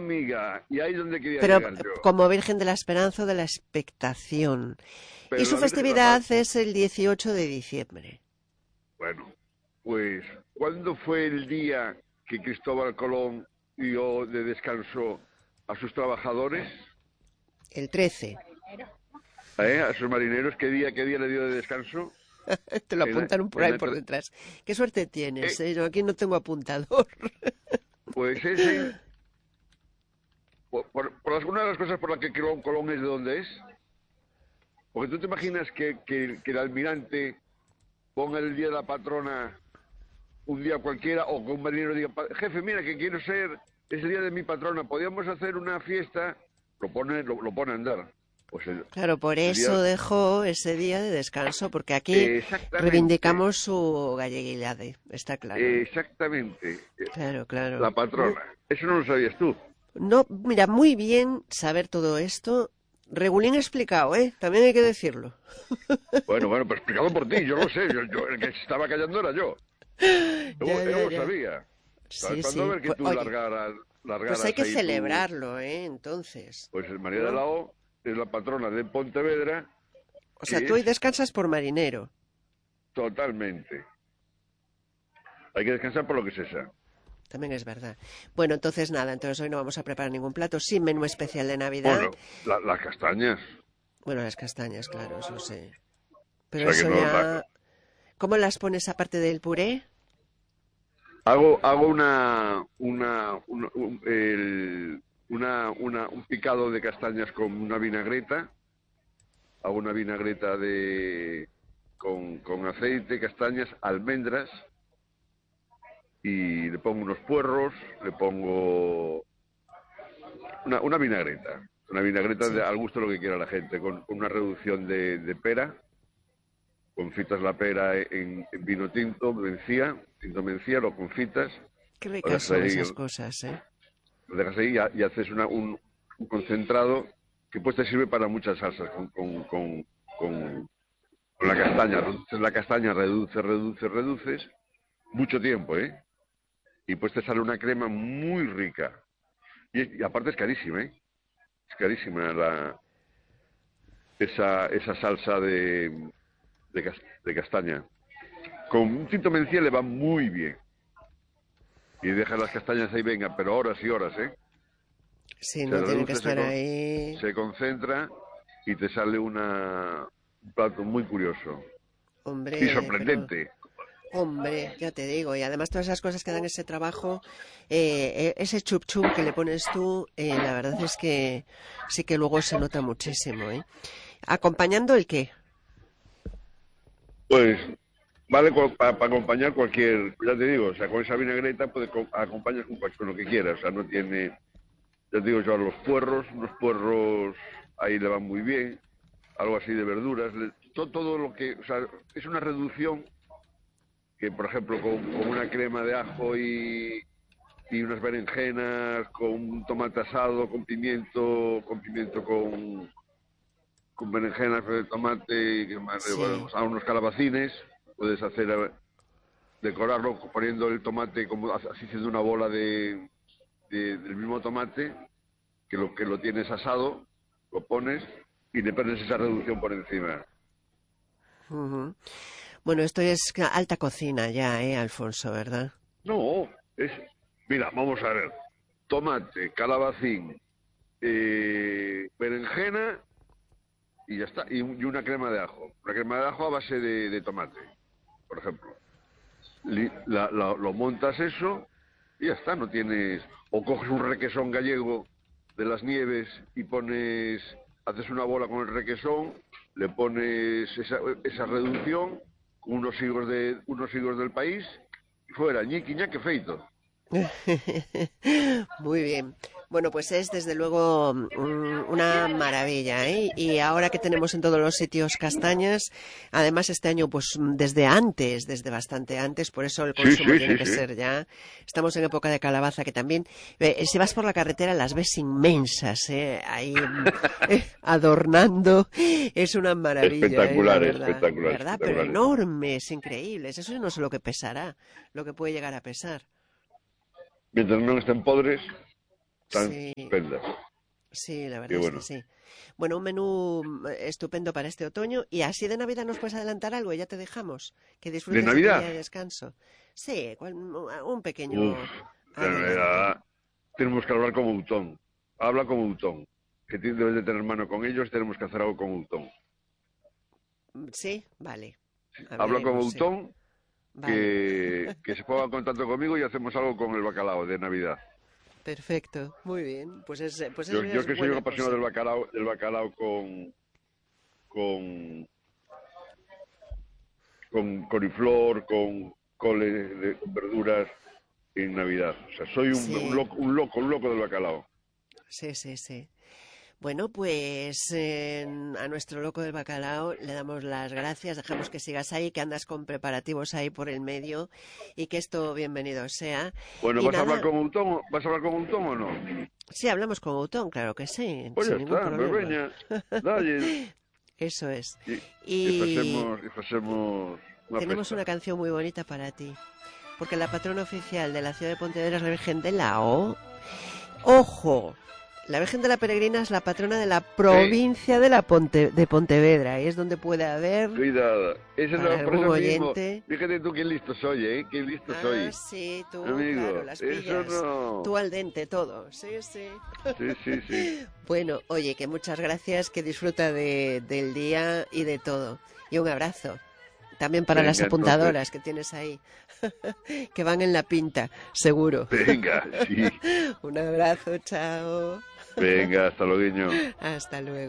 amiga, y ahí es donde quería Pero llegar yo. como Virgen de la Esperanza o de la Expectación. Pero Y su la Virgen de la festividad Paz, es el 18 de diciembre. bueno, pues, ¿cuándo fue el día que Cristóbal Colón dio de descanso a sus trabajadores? El 13. A sus marineros, ¿qué día le dio de descanso? Te lo En la- apuntaron por en ahí la por tra- detrás. Qué suerte tienes, eh, ¿eh? Yo aquí no tengo apuntador. pues ese, por alguna de las cosas por las que Colón es de donde es, porque tú te imaginas que el almirante ponga el día de la patrona un día cualquiera, o que un marinero diga, jefe, mira que quiero ser, es el día de mi patrona, podíamos hacer una fiesta, lo pone a andar. Pues Claro, por el día, eso dejó ese día de descanso, porque aquí exactamente, reivindicamos su galleguidad, está claro, ¿eh? exactamente, Claro, la claro. patrona. Eso no lo sabías tú. No, mira, muy bien saber todo esto. Regulín explicado, ¿eh? También hay que decirlo. Bueno, pero explicado por ti, yo lo sé, el que se estaba callando era yo. Ya, Yo ya, lo ya. sabía. Estaba Sí, esperando a sí. ver que Pues, tú oye, pues hay largaras que ahí tú. celebrarlo, ¿eh? Entonces, Pues María de ¿no? la O es la patrona de Pontevedra, O sea, que tú es hoy descansas por marinero. totalmente. Hay que descansar por lo que se sea. También es verdad. Bueno, entonces nada, entonces hoy no vamos a preparar ningún plato sin menú especial de Navidad. Bueno, las castañas. Bueno, las castañas, claro, eso sé. O Pero sea que eso no. ya... ¿Cómo las pones aparte del puré? Hago un picado de castañas con una vinagreta. Hago una vinagreta con aceite, castañas, almendras. Y le pongo unos puerros, le pongo una vinagreta. Una vinagreta Sí. al gusto de lo que quiera la gente, con una reducción de pera. Confitas la pera en vino tinto mencía, lo confitas, Qué lo ricas dejas son ahí, esas cosas, ¿eh? y haces un concentrado que pues te sirve para muchas salsas con la castaña. Reduces la castaña, reduces, mucho tiempo, ¿eh? Y pues te sale una crema muy rica. Y aparte es carísima, ¿eh? Es carísima esa salsa de castaña. Con un tinto mencía le va muy bien. Y deja las castañas ahí, venga, pero horas y horas, ¿eh? Sí, Se no, tienen que reduce, estar ahí... se concentra y te sale un plato muy curioso. Y Hombre, pero... sorprendente. Hombre, ya te digo, y además todas esas cosas que dan ese trabajo, ese chup chup que le pones tú, la verdad es que sí que luego se nota muchísimo, ¿eh? ¿Acompañando el qué? Pues vale para acompañar cualquier, ya te digo, o sea, con esa vinagreta puedes acompañar con lo que quieras, o sea, no tiene, ya te digo yo, unos puerros ahí le van muy bien, algo así de verduras, todo lo que, o sea, es una reducción que, por ejemplo, con una crema de ajo y unas berenjenas, con un tomate asado, con berenjenas, tomate, Sí. a unos calabacines, puedes hacer, decorarlo poniendo el tomate como así haciendo una bola del mismo tomate, que lo tienes asado, lo pones y le pones esa reducción por encima. Ujú. Bueno, esto es alta cocina ya, Alfonso, ¿verdad? No, mira, vamos a ver, tomate, calabacín, berenjena y ya está, y una crema de ajo. Una crema de ajo a base de tomate, por ejemplo. Lo montas eso y ya está, no tienes... O coges un requesón gallego de las nieves y haces una bola con el requesón, le pones esa reducción, con unos higos del país, y fuera, ñiqui ñaque feito. Muy bien. Bueno, pues es desde luego una maravilla, ¿eh? Y ahora que tenemos en todos los sitios castañas, además este año, pues desde antes, desde bastante antes, por eso el Sí, consumo sí, tiene sí, que sí. ser ya. Estamos en época de calabaza que también, si vas por la carretera las ves inmensas, ¿eh? Ahí adornando. Es una maravilla, la Espectacular, verdad. espectacular, ¿Verdad? Pero espectacular. enormes, increíbles. Eso no sé lo que pesará, lo que puede llegar a pesar. Mientras no estén podres, están Sí. estupendas. Sí, la Y verdad es bueno, que sí. Bueno, un menú estupendo para este otoño. Y así de Navidad nos puedes adelantar algo y ya te dejamos. Que ¿de disfrutes de tu Navidad? día de descanso. Sí, un Uf, pequeño de adelanto. Navidad tenemos que hablar con Outón. Habla con Outón. Que debes de tener mano con ellos, tenemos que hacer algo con Outón. Sí, vale. A Habla con veremos, sí. Outón Vale, que se ponga en contacto conmigo y hacemos algo con el bacalao de Navidad. perfecto. Muy bien. Pues eso ya Yo es que soy un buena apasionado cosa. del bacalao con con coliflor, con cole, con verduras en Navidad. O sea, soy Sí, un loco del bacalao. sí, sí, sí. Bueno, pues a nuestro loco del bacalao le damos las gracias, dejamos que sigas ahí, que andas con preparativos ahí por el medio y que esto bienvenido sea. Bueno, Y nada, ¿vas a hablar con un tomo o no? sí, hablamos con Outón, claro que sí, Pues ya sin ningún está, pues problema. veña, dalle, Eso es. y, Y y facemos una tenemos festa. una canción muy bonita para ti, porque la patrona oficial de la ciudad de Pontevedra es la Virgen de la O. ¡Ojo! La Virgen de la Peregrina es la patrona de la Sí, provincia de Pontevedra y es donde puede haber, cuidado. para Por algún eso mismo, oyente... fíjate tú qué listo soy, ¿eh? Qué listo Ah, soy, sí, tú, claro, amigo. las Eso pillas. Tú no. al dente, todo. Sí, sí. Sí, sí, sí. Bueno, oye, que muchas gracias, que disfruta del día y de todo. Y un abrazo. También para las Venga, entonces. apuntadoras que tienes ahí, que van en la pinta, seguro. Venga, sí. Un abrazo, chao. Venga, hasta luego. Hasta luego.